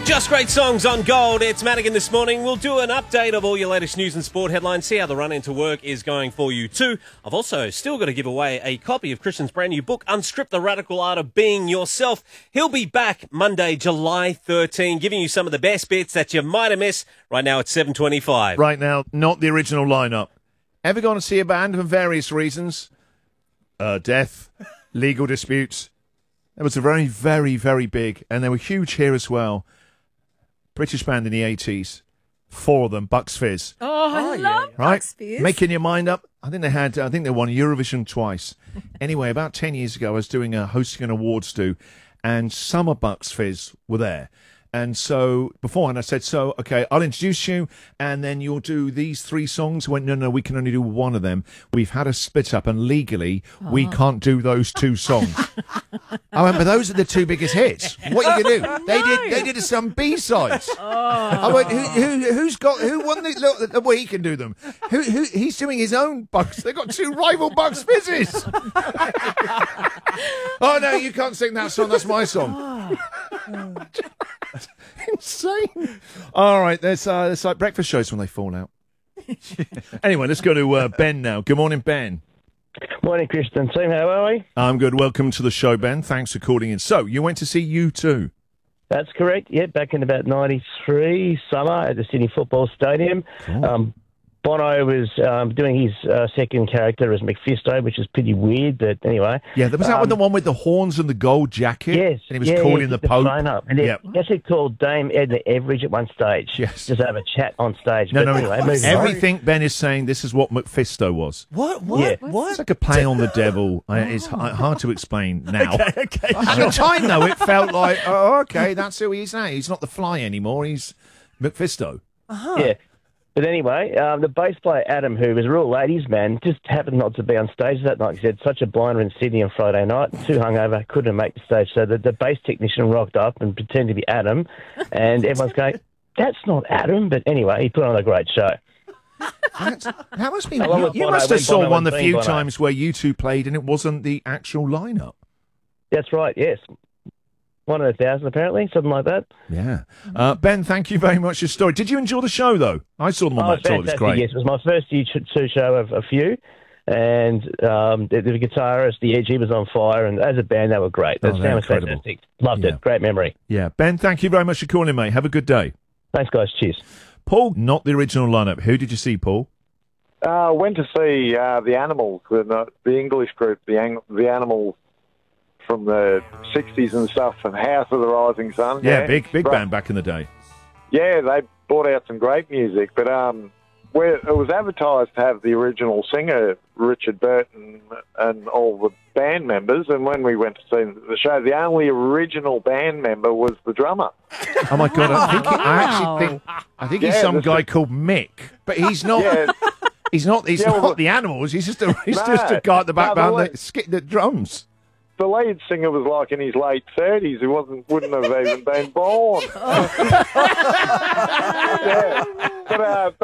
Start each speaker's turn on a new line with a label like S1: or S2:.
S1: Just great songs on Gold. It's Madigan this morning. We'll do an update of all your latest news and sport headlines, see how the run into work is going for you too. I've also still got to give away a copy of Christian's brand new book, Unscript the Radical Art of Being Yourself. He'll be back Monday, July 13, giving you some of the best bits that you might have missed. Right now it's 7:25.
S2: Right now, not the original lineup. Ever gone to see a band for various reasons? Death, legal disputes. It was a very, very, very big, and they were huge here as well. British band in the 80s. 4 of them, Bucks Fizz.
S3: Oh, I love
S2: Right?
S3: Bucks Fizz.
S2: Making your mind up. I think they won Eurovision twice. Anyway, about 10 years ago, I was hosting an awards do, and some of Bucks Fizz were there. And so beforehand I said, okay, I'll introduce you and then you'll do these 3 songs. I went, no, we can only do one of them. We've had a split up and legally we can't do those 2 songs. I went, but those are the 2 biggest hits. What are you going to do? They did some B-sides. I went, who won the well, he can do them. He's doing his own Bucks. They've got 2 rival Bucks Fizzes. Oh no, you can't sing that song. That's my song. Insane. All right, there's like breakfast shows when they fall out. Anyway, let's go to Ben now. Good morning, Ben.
S4: Morning, Christian team. How are we?
S2: I'm good. Welcome to the show, Ben. Thanks for calling in. So, you went to see U2?
S4: That's correct. Yeah, back in about 93 summer at the Sydney Football Stadium.
S2: Cool.
S4: Bono was doing his second character as Mephisto, which is pretty weird, but anyway.
S2: Yeah, was that the one with the horns and the gold jacket?
S4: Yes.
S2: And he was calling the Pope.
S4: Up. And he actually called Dame Edna Everage at one stage.
S2: Yes.
S4: Just have a chat on stage.
S2: Everything Ben is saying, this is what Mephisto was.
S1: What?
S4: Yeah.
S1: What?
S2: It's like a play on the devil. It's hard to explain now. Okay. At the time, though, it felt like, okay, that's who he is now. He's not the Fly anymore. He's Mephisto.
S4: Yeah. But anyway, the bass player, Adam, who was a real ladies' man, just happened not to be on stage that night. He said, such a blinder in Sydney on Friday night, too hungover, couldn't make the stage. So the bass technician rocked up and pretended to be Adam, and everyone's going, that's not Adam. But anyway, he put on a great show.
S2: That must be... You
S4: Bono,
S2: must have saw one the few
S4: Bono.
S2: times where U2 played and it wasn't the actual lineup.
S4: That's right, yes. 1 in 1,000, apparently, something like that.
S2: Yeah. Ben, thank you very much for your story. Did you enjoy the show, though? I saw them on that tour. It was great.
S4: Yes, it was my first U2 show of a few. And the guitarist, the Edge, he was on fire. And as a band, they were great. The sound was fantastic. Loved it. Great memory.
S2: Yeah. Ben, thank you very much for calling, mate. Have a good day.
S4: Thanks, guys. Cheers.
S2: Paul, not the original lineup. Who did you see, Paul?
S5: Went to see the Animals, the English group, the Animals from the 60s and stuff, and House of the Rising Sun.
S2: Yeah, big band back in the day.
S5: Yeah, they brought out some great music, but where it was advertised to have the original singer, Richard Burton, and all the band members, and when we went to see the show, the only original band member was the drummer.
S2: Oh my God, I think he's some guy called Mick, but he's not. Yeah. He's not the Animals. He's just a guy at the back behind the drums.
S5: The lead singer was like in his late 30s. He wouldn't have even been born. Yeah. But